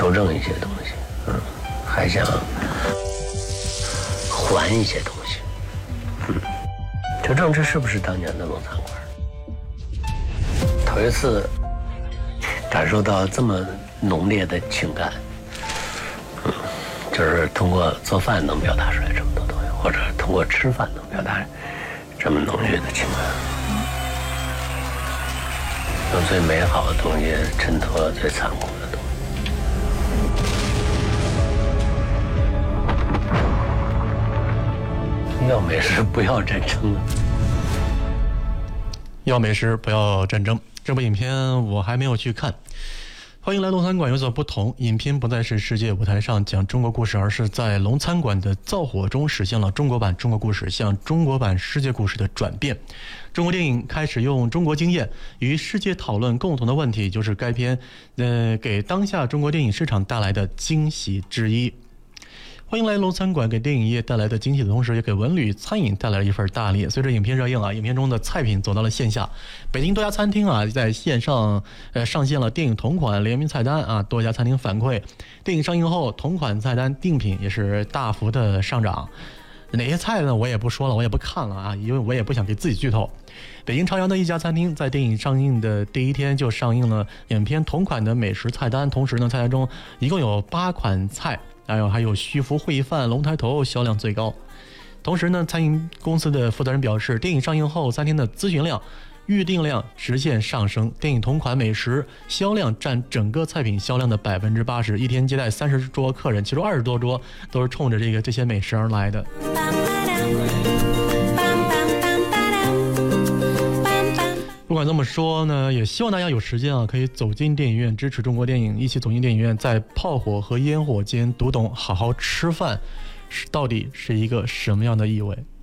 求证一些东西，还想还一些东西，求证这是不是当年的龙餐馆？头一次感受到这么浓烈的情感，就是通过做饭能表达出来这么多东西，或者通过吃饭能表达这么浓郁的情感，用最美好的东西衬托最残酷的东西。要美食不要战争， 要美食不要战争。这部影片我还没有去看。欢迎来龙餐馆有所不同，影片不再是世界舞台上讲中国故事，而是在龙餐馆的灶火中实现了中国版中国故事向中国版世界故事的转变。中国电影开始用中国经验与世界讨论共同的问题，就是该片给当下中国电影市场带来的惊喜之一。欢迎来龙餐馆，给电影业带来的惊喜的同时，也给文旅餐饮带来了一份大礼。随着影片热映影片中的菜品走到了线下，北京多家餐厅在线上上线了电影同款联名菜单多家餐厅反馈，电影上映后同款菜单订品也是大幅的上涨。哪些菜呢？我也不说了，我也不看了因为我也不想给自己剧透。北京朝阳的一家餐厅在电影上映的第一天就上映了影片同款的美食菜单，同时呢，菜单中一共有8款菜。还有徐福烩饭、龙抬头销量最高。同时呢，餐饮公司的负责人表示，电影上映后3天的咨询量、预订量直线上升，电影同款美食销量占整个菜品销量的80%，一天接待30桌客人，其中20多桌都是冲着这些美食而来的。不管这么说呢，也希望大家有时间可以走进电影院，支持中国电影，一起走进电影院，在炮火和烟火间读懂好好吃饭到底是一个什么样的意味。